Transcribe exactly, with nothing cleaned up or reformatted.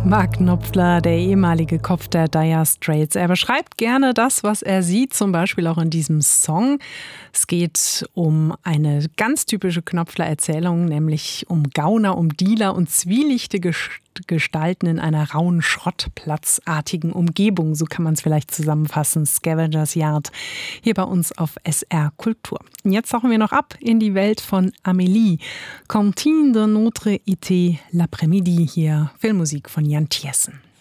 Mark Knopfler, der ehemalige Kopf der Dire Straits. Er beschreibt gerne das, was er sieht, zum Beispiel auch in diesem Song. Es geht um eine ganz typische Knopfler-Erzählung, nämlich um Gauner, um Dealer und zwielichte Gestalten in einer rauen, schrottplatzartigen Umgebung. So kann man es vielleicht zusammenfassen. Scavengers Yard hier bei uns auf S R Kultur. Und jetzt tauchen wir noch ab in die Welt von Amélie. Cantine de notre été l'après-midi, hier Filmmusik von Jan Tiersen.